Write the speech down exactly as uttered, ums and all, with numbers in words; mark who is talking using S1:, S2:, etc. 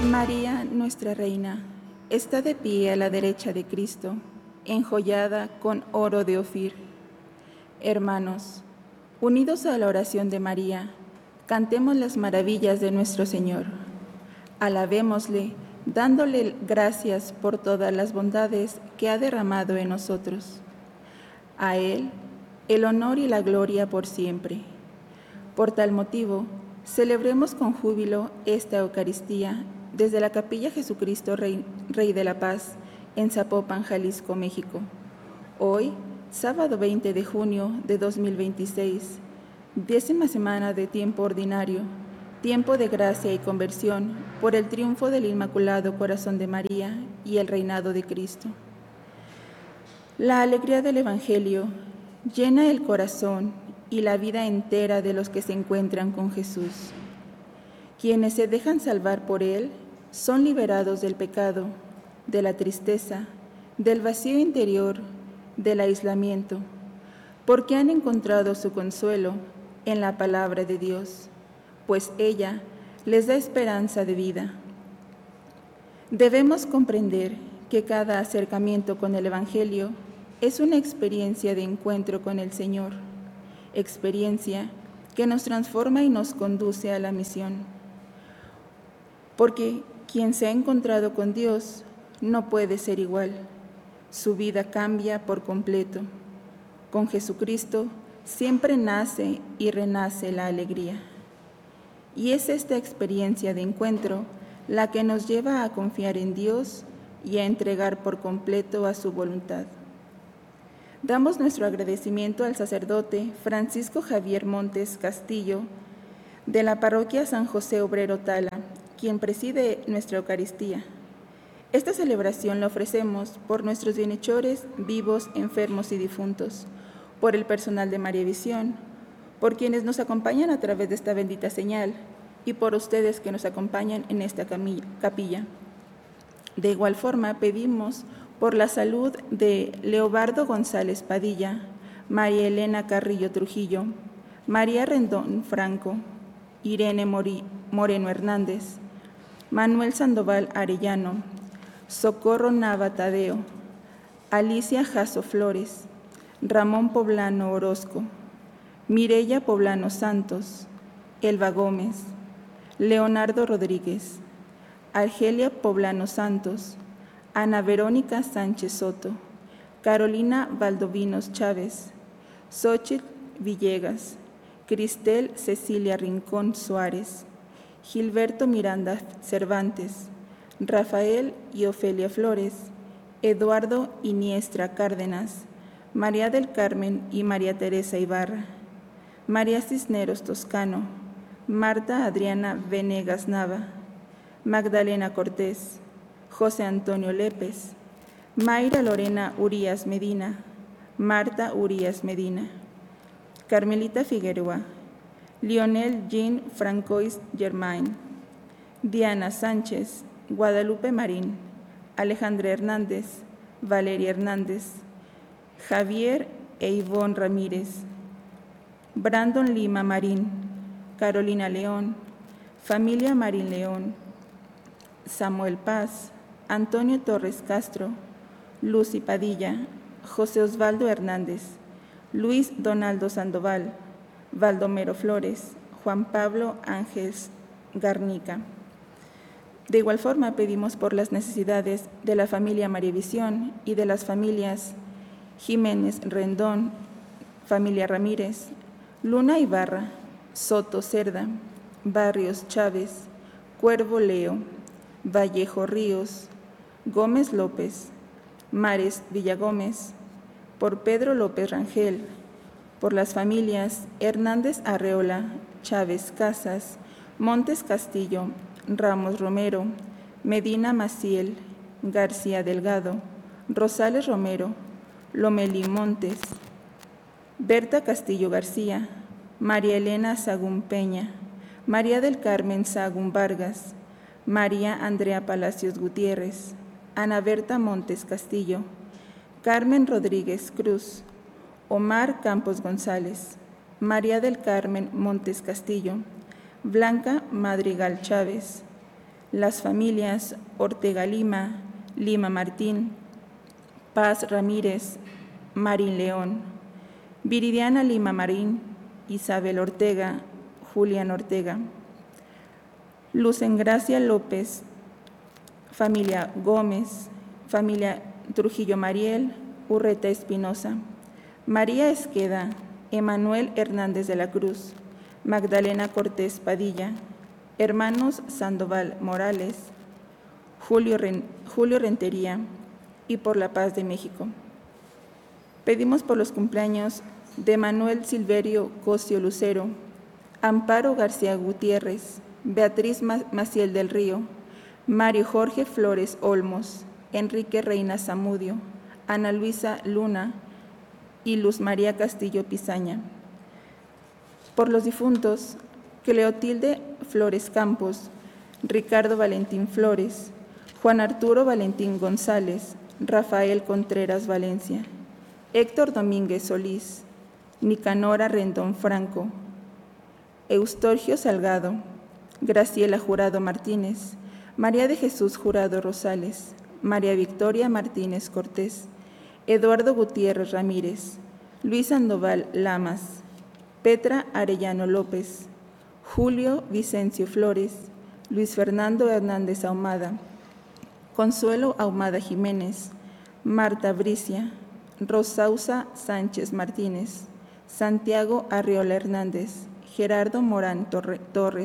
S1: María, nuestra Reina, está de pie a la derecha de Cristo, enjollada con oro de Ofir. Hermanos, unidos a la oración de María, cantemos las maravillas de nuestro Señor. Alabémosle, dándole gracias por todas las bondades que ha derramado en nosotros. A Él, el honor y la gloria por siempre. Por tal motivo, celebremos con júbilo esta Eucaristía desde la Capilla Jesucristo Rey, Rey de la Paz, en Zapopan, Jalisco, México. Hoy, sábado veinte de junio de dos mil veintiséis, décima semana de tiempo ordinario, tiempo de gracia y conversión por el triunfo del Inmaculado Corazón de María y el reinado de Cristo. La alegría del Evangelio llena el corazón y la vida entera de los que se encuentran con Jesús. Quienes se dejan salvar por Él son liberados del pecado, de la tristeza, del vacío interior, del aislamiento, porque han encontrado su consuelo en la palabra de Dios, pues ella les da esperanza de vida. Debemos comprender que cada acercamiento con el Evangelio es una experiencia de encuentro con el Señor, experiencia que nos transforma y nos conduce a la misión. Porque quien se ha encontrado con Dios no puede ser igual. Su vida cambia por completo. Con Jesucristo siempre nace y renace la alegría. Y es esta experiencia de encuentro la que nos lleva a confiar en Dios y a entregar por completo a su voluntad. Damos nuestro agradecimiento al sacerdote Francisco Javier Montes Castillo, de la parroquia San José Obrero Tala, quien preside nuestra Eucaristía. Esta celebración la ofrecemos por nuestros bienhechores, vivos, enfermos y difuntos, por el personal de María Visión, por quienes nos acompañan a través de esta bendita señal y por ustedes que nos acompañan en esta capilla. De igual forma, pedimos por la salud de Leobardo González Padilla, María Elena Carrillo Trujillo, María Rendón Franco, Irene Mori, Moreno Hernández, Manuel Sandoval Arellano, Socorro Nava Tadeo, Alicia Jasso Flores, Ramón Poblano Orozco, Mireya Poblano Santos, Elba Gómez, Leonardo Rodríguez, Argelia Poblano Santos, Ana Verónica Sánchez Soto, Carolina Valdovinos Chávez, Xochitl Villegas, Cristel Cecilia Rincón Suárez, Gilberto Miranda Cervantes, Rafael y Ofelia Flores, Eduardo Iniestra Cárdenas, María del Carmen y María Teresa Ibarra, María Cisneros Toscano, Marta Adriana Venegas Nava, Magdalena Cortés, José Antonio Lépez, Mayra Lorena Urías Medina, Marta Urías Medina, Carmelita Figueroa, Lionel Jean Francois Germain, Diana Sánchez, Guadalupe Marín, Alejandra Hernández, Valeria Hernández, Javier e Ivonne Ramírez, Brandon Lima Marín, Carolina León, familia Marín León, Samuel Paz, Antonio Torres Castro, Lucy Padilla, José Osvaldo Hernández, Luis Donaldo Sandoval, Baldomero Flores, Juan Pablo Ángeles Garnica. De igual forma, pedimos por las necesidades de la familia María Visión y de las familias Jiménez Rendón, familia Ramírez, Luna Ibarra, Soto Cerda, Barrios Chávez, Cuervo Leo, Vallejo Ríos, Gómez López, Mares Villagómez, por Pedro López Rangel, por las familias Hernández Arreola, Chávez Casas, Montes Castillo, Ramos Romero, Medina Maciel, García Delgado, Rosales Romero, Lomelí Montes, Berta Castillo García, María Elena Sagún Peña, María del Carmen Sagún Vargas, María Andrea Palacios Gutiérrez, Ana Berta Montes Castillo, Carmen Rodríguez Cruz, Omar Campos González, María del Carmen Montes Castillo, Blanca Madrigal Chávez, Las familias Ortega Lima, Lima Martín, Paz Ramírez, Marín León, Viridiana Lima Marín, Isabel Ortega, Julián Ortega. Luz Engracia López, familia Gómez, familia Trujillo Mariel, Urreta Espinosa, María Esqueda, Emanuel Hernández de la Cruz, Magdalena Cortés Padilla, hermanos Sandoval Morales, Julio, Ren, Julio Rentería, y por la paz de México. Pedimos por los cumpleaños de Manuel Silverio Cosio Lucero, Amparo García Gutiérrez, Beatriz Maciel del Río, Mario Jorge Flores Olmos, Enrique Reina Zamudio, Ana Luisa Luna y Luz María Castillo Pizaña. Por los difuntos, Cleotilde Flores Campos, Ricardo Valentín Flores, Juan Arturo Valentín González, Rafael Contreras Valencia, Héctor Domínguez Solís, Nicanora Rendón Franco, Eustorgio Salgado, Graciela Jurado Martínez, María de Jesús Jurado Rosales, María Victoria Martínez Cortés, Eduardo Gutiérrez Ramírez, Luis Sandoval Lamas, Petra Arellano López, Julio Vicencio Flores, Luis Fernando Hernández Ahumada, Consuelo Ahumada Jiménez, Marta Bricia, Rosausa Sánchez Martínez, Santiago Arriola Hernández, Gerardo Morán Torres,